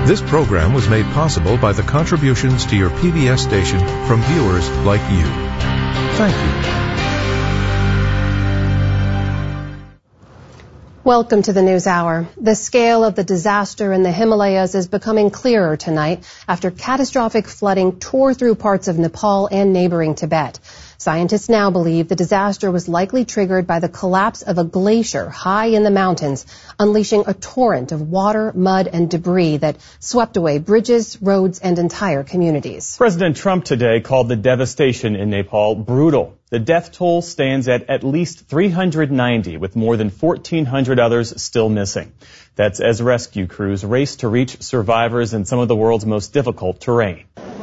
This program was made possible by the contributions to your PBS station from viewers like you. Thank you. Welcome to the News Hour. The scale of the disaster in the Himalayas is becoming clearer tonight after catastrophic flooding tore through parts of Nepal and neighboring Tibet. Scientists now believe the disaster was likely triggered by the collapse of a glacier high in the mountains, unleashing a torrent of water, mud, and debris that swept away bridges, roads, and entire communities. President Trump today called the devastation in Nepal brutal. The death toll stands at least 390, with more than 1,400 others still missing. That's as rescue crews race to reach survivors in some of the world's most difficult terrain.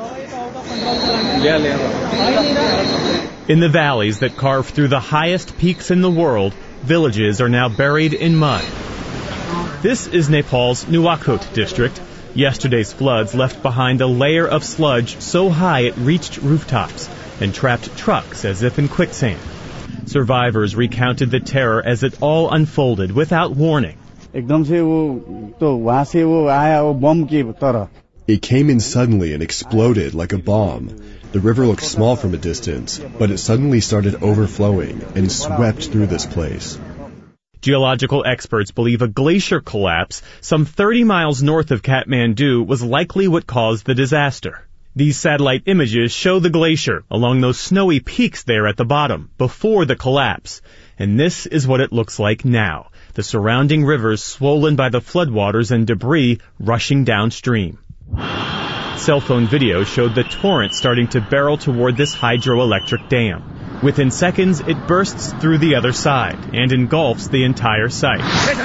In the valleys that carve through the highest peaks in the world, villages are now buried in mud. This is Nepal's Nuwakot district. Yesterday's floods left behind a layer of sludge so high it reached rooftops and trapped trucks as if in quicksand. Survivors recounted the terror as it all unfolded without warning. It came in suddenly and exploded like a bomb. The river looked small from a distance, but it suddenly started overflowing and swept through this place. Geological experts believe a glacier collapse some 30 miles north of Kathmandu was likely what caused the disaster. These satellite images show the glacier along those snowy peaks there at the bottom before the collapse. And this is what it looks like now. The surrounding rivers swollen by the floodwaters and debris rushing downstream. Cell phone video showed the torrent starting to barrel toward this hydroelectric dam. Within seconds, it bursts through the other side and engulfs the entire site.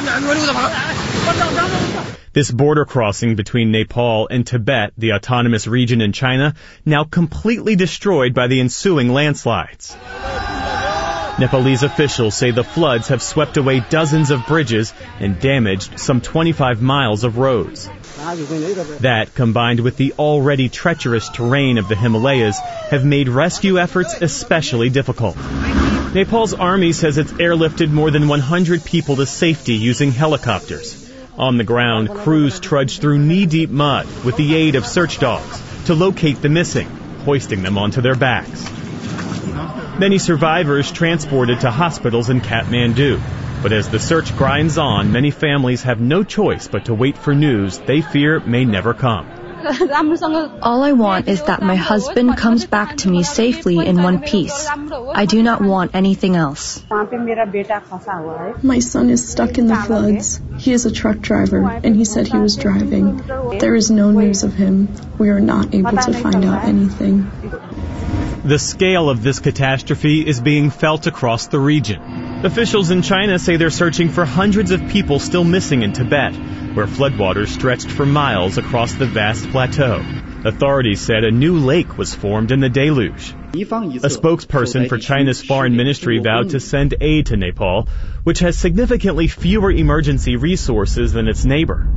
This border crossing between Nepal and Tibet, the autonomous region in China, now completely destroyed by the ensuing landslides. Nepalese officials say the floods have swept away dozens of bridges and damaged some 25 miles of roads. That, combined with the already treacherous terrain of the Himalayas, have made rescue efforts especially difficult. Nepal's army says it's airlifted more than 100 people to safety using helicopters. On the ground, crews trudge through knee-deep mud with the aid of search dogs to locate the missing, hoisting them onto their backs. Many survivors transported to hospitals in Kathmandu. But as the search grinds on, many families have no choice but to wait for news they fear may never come. All I want is that my husband comes back to me safely in one piece. I do not want anything else. My son is stuck in the floods. He is a truck driver, and he said he was driving. There is no news of him. We are not able to find out anything. The scale of this catastrophe is being felt across the region. Officials in China say they're searching for hundreds of people still missing in Tibet, where floodwaters stretched for miles across the vast plateau. Authorities said a new lake was formed in the deluge. A spokesperson for China's foreign ministry vowed to send aid to Nepal, which has significantly fewer emergency resources than its neighbor.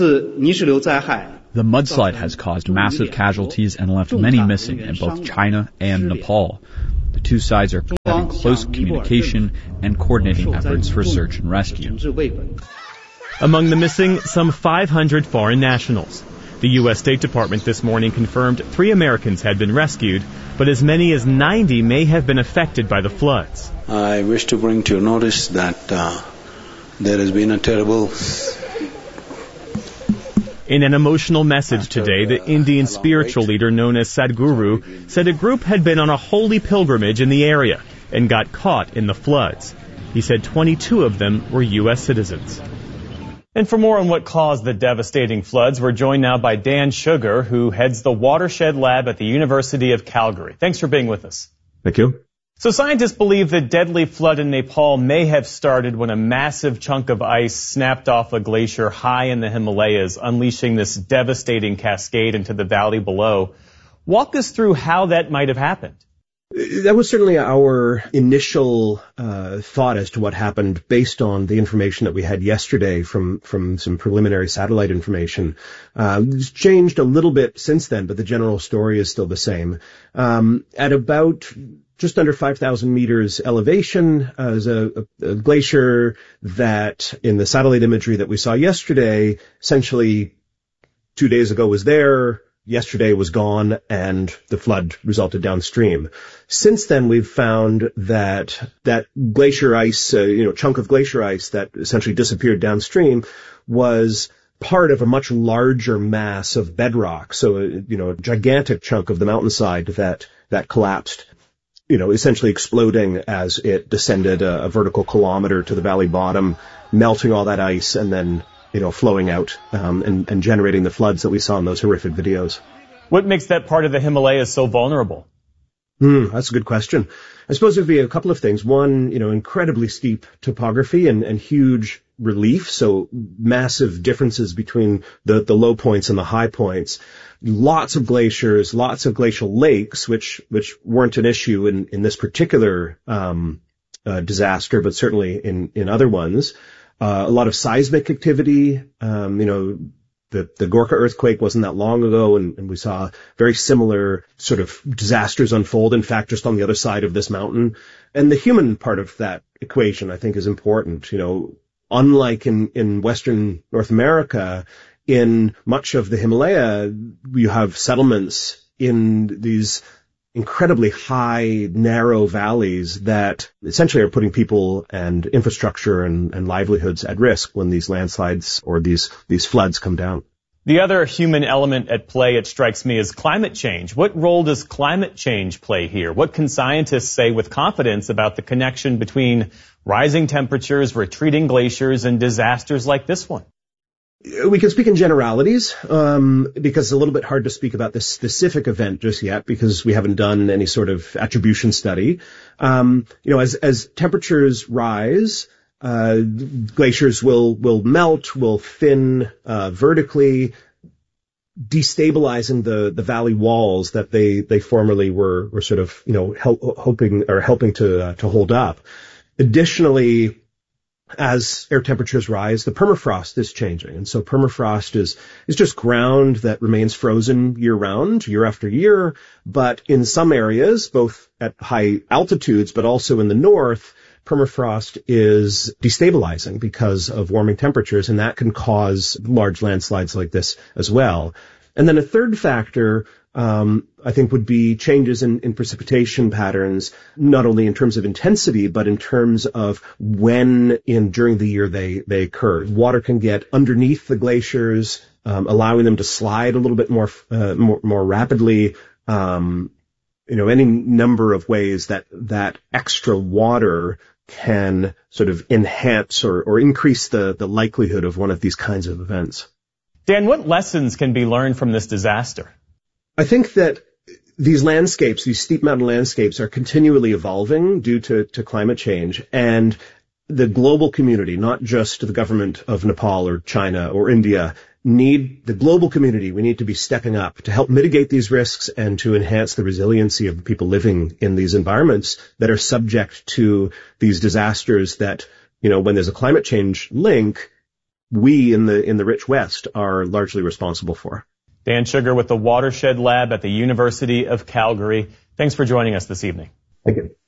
The mudslide has caused massive casualties and left many missing in both China and Nepal. The two sides are having close communication and coordinating efforts for search and rescue. Among the missing, some 500 foreign nationals. The U.S. State Department this morning confirmed 3 Americans had been rescued, but as many as 90 may have been affected by the floods. I wish to bring to your notice that there has been a terrible... In an emotional message today, the Indian spiritual leader known as Sadhguru said a group had been on a holy pilgrimage in the area and got caught in the floods. He said 22 of them were U.S. citizens. And for more on what caused the devastating floods, we're joined now by Dan Sugar, who heads the Watershed Lab at the University of Calgary. Thanks for being with us. Thank you. So scientists believe the deadly flood in Nepal may have started when a massive chunk of ice snapped off a glacier high in the Himalayas, unleashing this devastating cascade into the valley below. Walk us through how that might have happened. That was certainly our initial thought as to what happened based on the information that we had yesterday from some preliminary satellite information. It's changed a little bit since then, but the general story is still the same. At about just under 5,000 meters elevation is a glacier that in the satellite imagery that we saw yesterday essentially 2 days ago was there, yesterday was gone, and the flood resulted downstream. Since then, we've found that glacier ice, chunk of glacier ice that essentially disappeared downstream was part of a much larger mass of bedrock. So, a gigantic chunk of the mountainside that collapsed, essentially exploding as it descended a vertical kilometer to the valley bottom, melting all that ice and then, flowing out, and generating the floods that we saw in those horrific videos. What makes that part of the Himalayas so vulnerable? That's a good question. I suppose it would be a couple of things. One, incredibly steep topography and huge relief, so massive differences between the low points and the high points. Lots of glaciers, lots of glacial lakes, which weren't an issue in this particular disaster, but certainly in other ones. A lot of seismic activity. The Gorkha earthquake wasn't that long ago, and we saw very similar sort of disasters unfold, in fact, just on the other side of this mountain. And the human part of that equation, I think, is important. Unlike in Western North America, in much of the Himalaya, you have settlements in these incredibly high, narrow valleys that essentially are putting people and infrastructure and livelihoods at risk when these landslides or these floods come down. The other human element at play, it strikes me, is climate change. What role does climate change play here? What can scientists say with confidence about the connection between rising temperatures, retreating glaciers, and disasters like this one? We can speak in generalities, because it's a little bit hard to speak about this specific event just yet because we haven't done any sort of attribution study. As temperatures rise, glaciers will melt, will thin, vertically, destabilizing the valley walls that they formerly were sort of, helping to hold up. Additionally, as air temperatures rise, the permafrost is changing. And so permafrost is just ground that remains frozen year round, year after year. But in some areas, both at high altitudes, but also in the north, permafrost is destabilizing because of warming temperatures, and that can cause large landslides like this as well. And then a third factor, I think, would be changes in precipitation patterns, not only in terms of intensity, but in terms of when during the year they occur. Water can get underneath the glaciers, allowing them to slide a little bit more rapidly. Any number of ways that extra water can sort of enhance or increase the likelihood of one of these kinds of events. Dan, what lessons can be learned from this disaster? I think that these landscapes, these steep mountain landscapes, are continually evolving due to climate change, and the global community, not just the government of Nepal or China or India, the global community. We need to be stepping up to help mitigate these risks and to enhance the resiliency of the people living in these environments that are subject to these disasters that, when there's a climate change link, we in the rich West are largely responsible for. Dan Sugar with the Watershed Lab at the University of Calgary. Thanks for joining us this evening. Thank you.